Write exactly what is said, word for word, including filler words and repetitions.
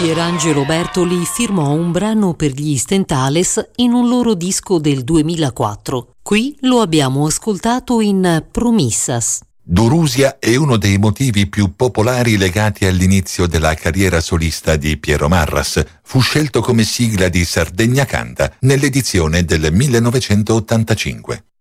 Pierangelo Bertoli firmò un brano per gli Stentales in un loro disco del duemilaquattro. Qui lo abbiamo ascoltato in Promissas. Dorusia è uno dei motivi più popolari legati all'inizio della carriera solista di Piero Marras. Fu scelto come sigla di Sardegna Canta nell'edizione del millenovecentottantacinque.